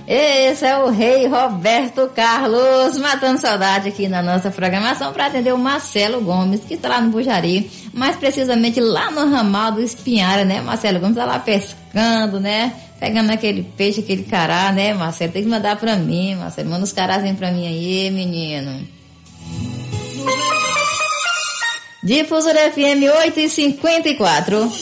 Esse é o rei Roberto Carlos, matando saudade aqui na nossa programação para atender o Marcelo Gomes, que está lá no Bujari, mais precisamente lá no ramal do Espinhara, né? Marcelo Gomes está lá pescando, né? Pegando aquele peixe, aquele cará, né, Marcelo? Tem que mandar para mim, Marcelo. Manda os carazinhos para mim aí, menino. Difusora FM 8h54.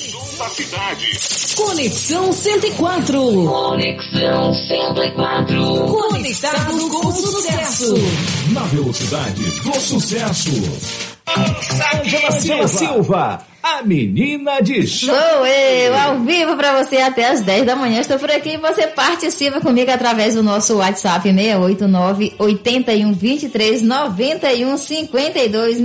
Conexão 104. Conexão 104. Conectado com o sucesso. Na velocidade do sucesso. Ângela Silva, a menina de show. Sou eu, ao vivo pra você até as 10 da manhã. Estou por aqui e você participa comigo através do nosso WhatsApp 689-8123-9152,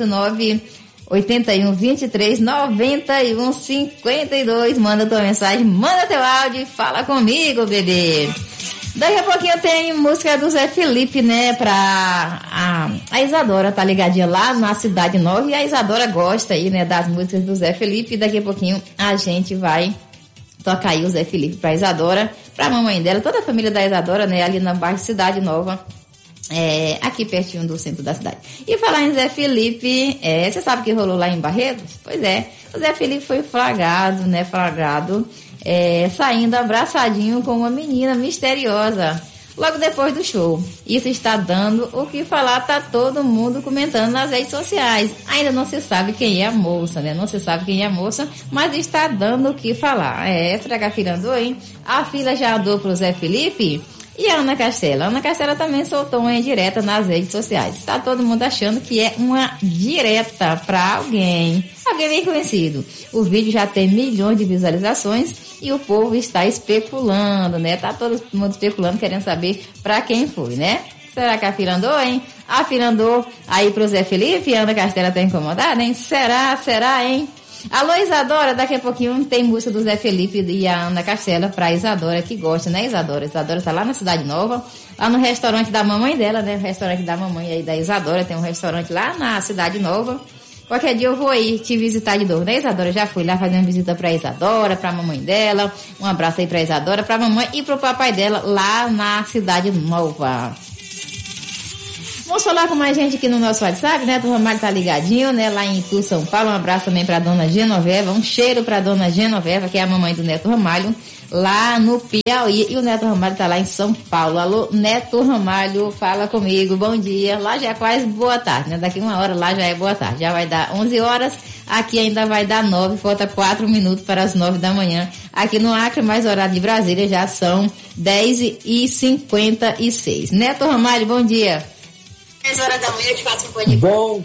689-8123-9152. Manda tua mensagem, manda teu áudio e fala comigo, bebê. Daqui a pouquinho tem música do Zé Felipe, né, pra a Isadora, tá ligadinha lá na Cidade Nova, e a Isadora gosta aí, né, das músicas do Zé Felipe, e daqui a pouquinho a gente vai tocar aí o Zé Felipe pra Isadora, pra mamãe dela, toda a família da Isadora, né, ali na bairro Cidade Nova, aqui pertinho do centro da cidade. E falar em Zé Felipe, você sabe o que rolou lá em Barretos? Pois é, o Zé Felipe foi flagrado, saindo abraçadinho com uma menina misteriosa, logo depois do show. Isso está dando o que falar, tá todo mundo comentando nas redes sociais. Ainda não se sabe quem é a moça, né? Não se sabe quem é a moça, mas está dando o que falar. Será que a filha andou, hein? A filha já andou pro Zé Felipe? E a Ana Castela? A Ana Castela também soltou uma indireta nas redes sociais. Está todo mundo achando que é uma direta para alguém bem conhecido. O vídeo já tem milhões de visualizações e o povo está especulando, né? Tá todo mundo especulando, querendo saber para quem foi, né? Será que a filha andou, hein? A filha andou aí pro Zé Felipe e a Ana Castela tá incomodada, hein? Será, hein? Alô, Isadora, daqui a pouquinho tem música do Zé Felipe e a Ana Castela pra Isadora, que gosta, né, Isadora? Isadora tá lá na Cidade Nova, lá no restaurante da mamãe dela, né? O restaurante da mamãe aí da Isadora, tem um restaurante lá na Cidade Nova. Qualquer dia eu vou aí te visitar de novo, né, Isadora? Já fui lá fazer uma visita pra Isadora, pra mamãe dela. Um abraço aí pra Isadora, pra mamãe e pro papai dela lá na Cidade Nova. Vamos falar com mais gente aqui no nosso WhatsApp, né? O Ramalho tá ligadinho, né? Lá em Itu, São Paulo. Um abraço também pra dona Genoveva. Um cheiro pra dona Genoveva, que é a mamãe do Neto Ramalho, lá no Piauí. E o Neto Ramalho tá lá em São Paulo. Alô, Neto Ramalho, fala comigo. Bom dia. Lá já é quase boa tarde, né? Daqui uma hora lá já é boa tarde. Já vai dar 11 horas. Aqui ainda vai dar 9. Falta 4 minutos para as 9 da manhã. Aqui no Acre, mais horário de Brasília, já são 10h56. Neto Ramalho, bom dia. 10 horas da manhã, eu te faço um pão de Bom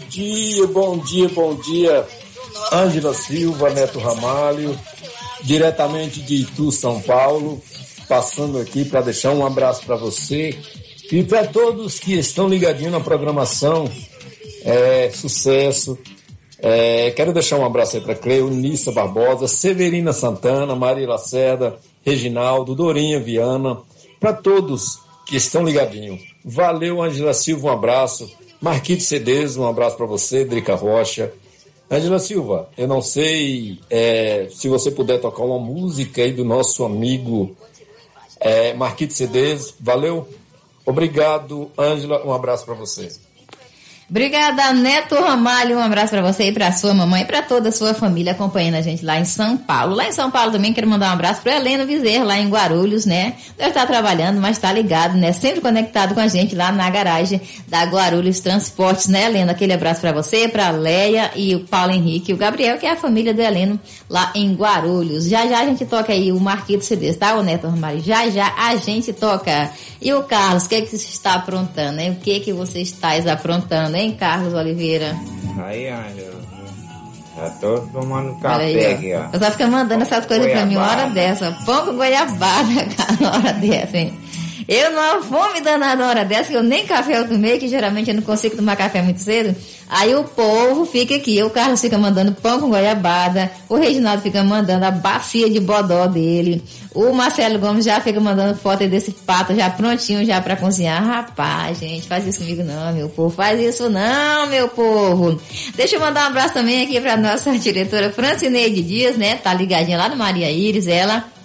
dia. Ângela Silva, Neto Ramalho, diretamente de Itu, São Paulo, passando aqui para deixar um abraço para você e para todos que estão ligadinhos na programação. Sucesso. Quero deixar um abraço aí para Cleonissa Barbosa, Severina Santana, Maria Lacerda, Reginaldo, Dorinha Viana, para todos que estão ligadinhos. Valeu, Ângela Silva, um abraço. Marquito Cedes, um abraço para você. Drica Rocha. Ângela Silva, eu não sei se você puder tocar uma música aí do nosso amigo Marquito Cedes. Valeu. Obrigado, Ângela, um abraço para você. Obrigada, Neto Ramalho, um abraço para você e para sua mamãe e para toda a sua família acompanhando a gente lá em São Paulo. Lá em São Paulo também quero mandar um abraço para Helena Vizer, lá em Guarulhos, né? Deve estar trabalhando, mas está ligado, né? Sempre conectado com a gente lá na garagem da Guarulhos Transportes, né, Helena? Aquele abraço para você, para Leia e o Paulo Henrique e o Gabriel, que é a família do Heleno lá em Guarulhos. Já a gente toca aí o Marquito CDs, tá, o Neto Ramalho? Já a gente toca. E o Carlos, o que você está aprontando, hein? O que você está aprontando, hein, Carlos Oliveira? Aí, Ângela, já tô tomando café aqui, ó. Eu só fica mandando essas coisas pra mim uma hora dessa. Pão com goiabada, cara, uma hora dessa, hein? Eu não fome danada na hora dessa, que eu nem café eu tomei, que geralmente eu não consigo tomar café muito cedo. Aí o povo fica aqui, o Carlos fica mandando pão com goiabada, o Reginaldo fica mandando a bacia de bodó dele, o Marcelo Gomes já fica mandando foto aí desse pato já prontinho já pra cozinhar. Rapaz, gente, faz isso comigo não, meu povo, faz isso não, meu povo. Deixa eu mandar um abraço também aqui pra nossa diretora Francineide Dias, né, tá ligadinha lá no Maria Íris, ela...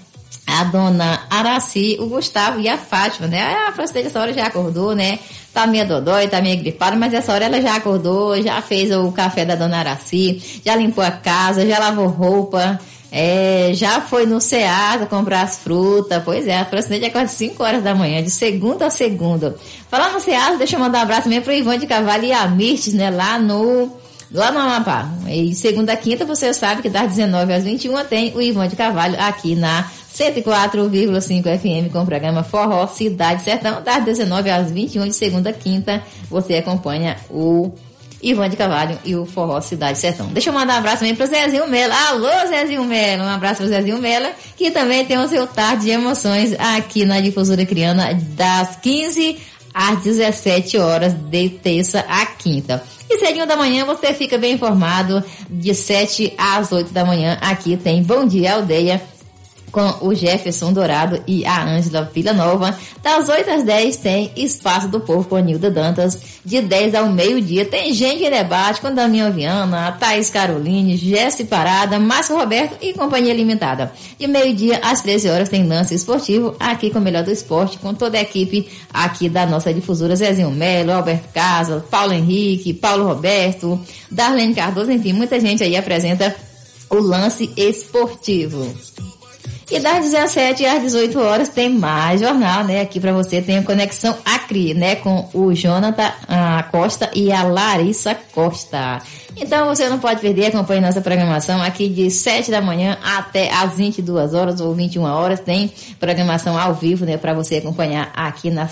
a dona Araci, o Gustavo e a Fátima, né? A Francilene essa hora já acordou, né? Tá meio dodói, tá meio gripada, mas essa hora ela já acordou, já fez o café da dona Araci, já limpou a casa, já lavou roupa, já foi no Ceasa comprar as frutas. Pois é, a Francilene acorda às 5 horas da manhã, de segunda a segunda. Falar no Ceasa, deixa eu mandar um abraço também pro Ivan de Carvalho e a Mirtes, né? Lá no Amapá. E segunda a quinta, você sabe que das 19 às 21 tem o Ivan de Carvalho aqui na 104,5 FM com o programa Forró Cidade Sertão. Das 19 às 21 de segunda a quinta, você acompanha o Ivan de Carvalho e o Forró Cidade Sertão. Deixa eu mandar um abraço também pro Zezinho Melo. Alô, Zezinho Melo. Um abraço pro Zezinho Melo, que também tem o seu Tarde de Emoções aqui na Difusora Criana, das 15 às 17 horas, de terça a quinta. E cedinho da manhã você fica bem informado, de 7 às 8 da manhã. Aqui tem Bom Dia Aldeia, com o Jefferson Dourado e a Ângela Vila Nova. Das 8 às 10 tem Espaço do Povo com a Nilda Dantas. De 10 ao meio-dia tem Gente em Debate com Damião Viana, Thaís Caroline, Jesse Parada, Márcio Roberto e Companhia Limitada. De meio-dia às 13 horas tem Lance Esportivo, aqui com o melhor do esporte, com toda a equipe aqui da nossa difusora, Zezinho Melo, Alberto Casa, Paulo Henrique, Paulo Roberto, Darlene Cardoso, enfim, muita gente aí apresenta o Lance Esportivo. E das 17 às 18 horas tem mais jornal, né? Aqui pra você tem a Conexão Acre, né? Com o Jonathan Costa e a Larissa Costa. Então você não pode perder, acompanhe nossa programação aqui de 7 da manhã até às 22 horas ou 21 horas. Tem programação ao vivo, né? Pra você acompanhar aqui na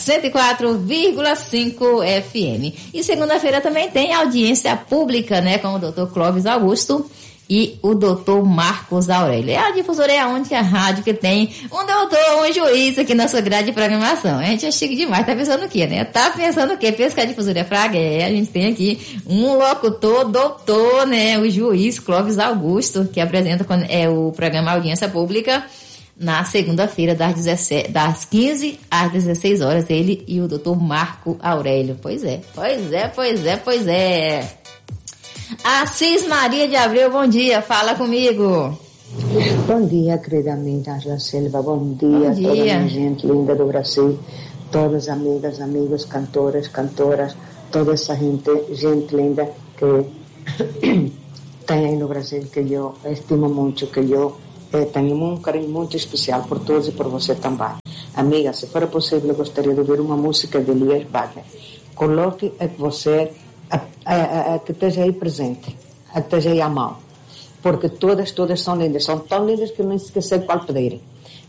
104,5 FM. E segunda-feira também tem audiência pública, né? Com o Dr. Clóvis Augusto e o doutor Marcos Aurélio. A Difusora é a única rádio que tem um doutor, um juiz aqui na sua grade de programação. A gente é chique demais, tá pensando o quê, né? Tá pensando o quê? Pensa que a Difusora é fraca? A gente tem aqui um locutor, doutor, né? O juiz Clóvis Augusto, que apresenta o programa Audiência Pública na segunda-feira, das 15 às 16 horas, ele e o doutor Marco Aurélio. Pois é. Assis Maria de Abreu, bom dia, fala comigo. Bom dia, querida amiga Angela Silva, bom dia a toda a minha gente linda do Brasil, todas amigas, amigos, cantoras, toda essa gente linda que tem aí no Brasil, que eu estimo muito, que eu tenho um carinho muito especial por todos e por você também. Amiga, se for possível, eu gostaria de ouvir uma música de Elias Wagner. Coloque você que esteja aí presente, que esteja aí à mão, porque todas são lindas, são tão lindas que eu nem esqueci qual pedir.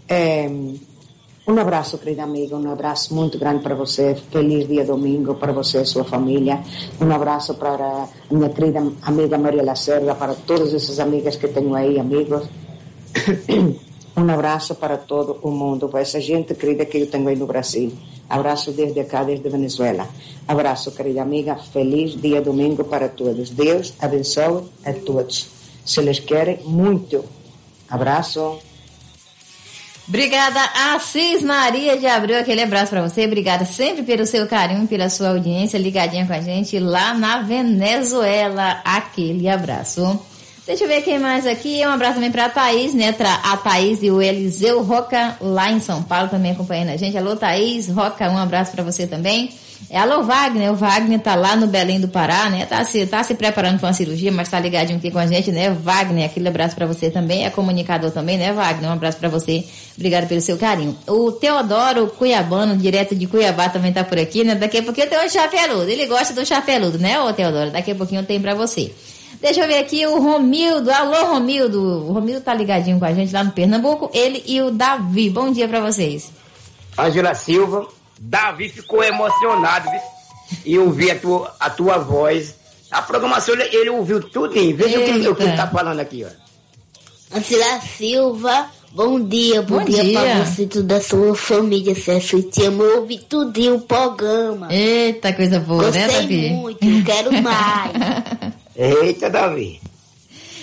Um abraço, querida amiga, um abraço muito grande para você, feliz dia domingo para você e sua família, um abraço para a minha querida amiga Maria Lacerda, para todas essas amigas que tenho aí, amigos, um abraço para todo o mundo, para essa gente querida que eu tenho aí no Brasil. Abraço desde cá, desde Venezuela. Abraço, querida amiga. Feliz dia domingo para todos. Deus abençoe a todos. Se eles querem, muito. Abraço. Obrigada, Assis Maria de Abreu. Aquele abraço para você. Obrigada sempre pelo seu carinho, pela sua audiência, ligadinha com a gente lá na Venezuela. Aquele abraço. Deixa eu ver quem mais aqui. Um abraço também para a Thaís, né? A Thaís e o Eliseu Roca, lá em São Paulo, também acompanhando a gente. Alô, Thaís Roca, um abraço para você também. Alô, Wagner. O Wagner tá lá no Belém do Pará, né? Tá se preparando para uma cirurgia, mas tá ligadinho aqui com a gente, né? Wagner, aquele abraço para você também. É comunicador também, né, Wagner? Um abraço para você. Obrigado pelo seu carinho. O Teodoro Cuiabano, direto de Cuiabá, também tá por aqui, né? Daqui a pouquinho tem o chapeludo. Ele gosta do chapeludo, né, ô Teodoro? Daqui a pouquinho tem para você. Deixa eu ver aqui o Romildo. Alô, Romildo. O Romildo tá ligadinho com a gente lá no Pernambuco. Ele e o Davi. Bom dia pra vocês. Angela Silva, Davi ficou emocionado, viu? E ouvir a tua voz. A programação, ele ouviu tudinho. Veja o que ele tá falando aqui, ó. Angela Silva, bom dia pra você e toda a sua família, César. Te amo, eu ouvi tudinho o programa. Eita, coisa boa, gostei, né, Davi? Gostei muito, quero mais. Eita, Davi.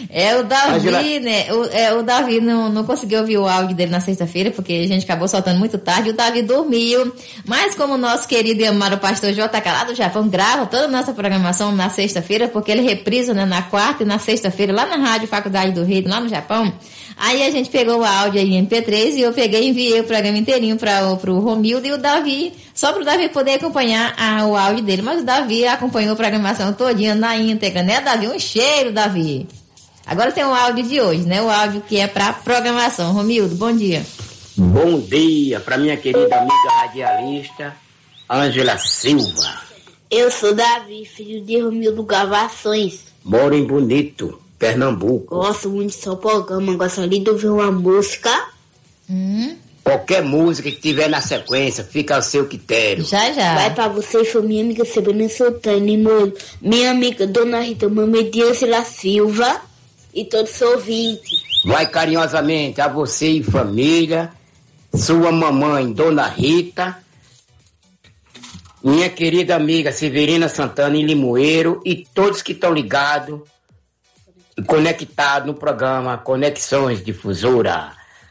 O Davi, né? O Davi não conseguiu ouvir o áudio dele na sexta-feira, porque a gente acabou soltando muito tarde. O Davi dormiu. Mas como o nosso querido e amado pastor J. lá do Japão grava toda a nossa programação na sexta-feira, porque ele reprisa, né, na quarta e na sexta-feira, lá na Rádio Faculdade do Rio, lá no Japão. Aí a gente pegou o áudio aí em MP3 e eu peguei e enviei o programa inteirinho pro Romildo e o Davi, só pro Davi poder acompanhar o áudio dele. Mas o Davi acompanhou a programação todinha na íntegra, né, Davi? Um cheiro, Davi. Agora tem o áudio de hoje, né? O áudio que é pra programação. Romildo, bom dia. Bom dia pra minha querida amiga radialista, Ângela Silva. Eu sou Davi, filho de Romildo Gravações. Moro em Bonito, Pernambuco. Gosto muito do seu programa, gostaria de ouvir uma música. Qualquer música que tiver na sequência, fica ao seu critério. Já. Vai pra você e foi minha amiga Sabrina Sultana e minha amiga Dona Rita Mamede Ângela Silva e todos os ouvintes. Vai carinhosamente a você e família, sua mamãe Dona Rita, minha querida amiga Severina Santana em Limoeiro e todos que estão ligados e conectados no programa Conexões Difusora.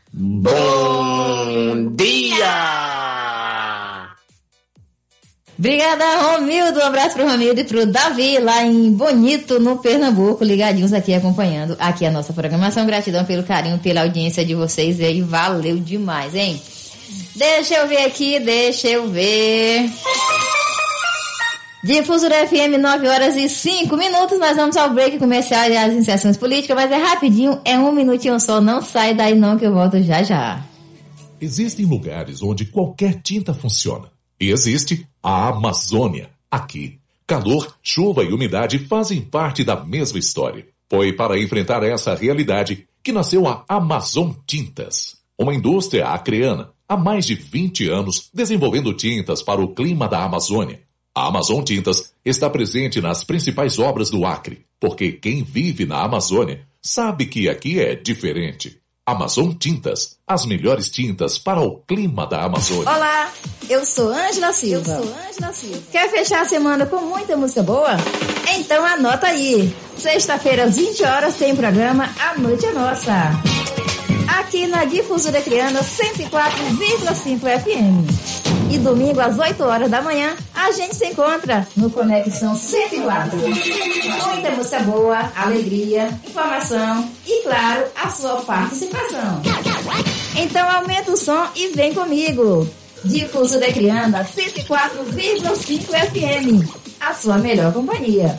Bom dia! Obrigada, Romildo. Um abraço pro Romildo e pro Davi, lá em Bonito, no Pernambuco, ligadinhos aqui, acompanhando aqui a nossa programação. Gratidão pelo carinho, pela audiência de vocês aí. Valeu demais, hein? Deixa eu ver aqui. Difusora FM, 9h05. Nós vamos ao break comercial e às inserções políticas, mas é rapidinho, é 1 minutinho só. Não sai daí não que eu volto já. Existem lugares onde qualquer tinta funciona. E existe a Amazônia. Aqui, calor, chuva e umidade fazem parte da mesma história. Foi para enfrentar essa realidade que nasceu a Amazon Tintas, uma indústria acreana há mais de 20 anos desenvolvendo tintas para o clima da Amazônia. A Amazon Tintas está presente nas principais obras do Acre, porque quem vive na Amazônia sabe que aqui é diferente. Amazon Tintas, as melhores tintas para o clima da Amazônia. Olá, eu sou Ângela Silva. Quer fechar a semana com muita música boa? Então anota aí. Sexta-feira às 20 horas tem programa A Noite é Nossa. Aqui na Difusora Criana 104,5 FM. E domingo às 8 horas da manhã, a gente se encontra no Conexão 104. Muita música boa, alegria, informação e, claro, a sua participação. Então aumenta o som e vem comigo. Difusora Criana 104,5 FM. A sua melhor companhia.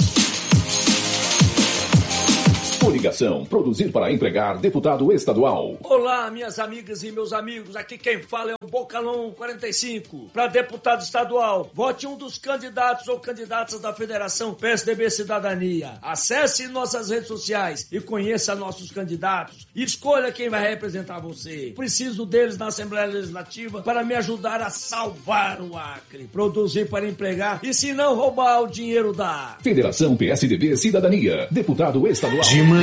Coligação, produzir para empregar, deputado estadual. Olá, minhas amigas e meus amigos, aqui quem fala é o Bocalão 45. Para deputado estadual, vote um dos candidatos ou candidatas da Federação PSDB Cidadania. Acesse nossas redes sociais e conheça nossos candidatos. E escolha quem vai representar você. Preciso deles na Assembleia Legislativa para me ajudar a salvar o Acre. Produzir para empregar e se não roubar o dinheiro da Federação PSDB Cidadania, deputado estadual.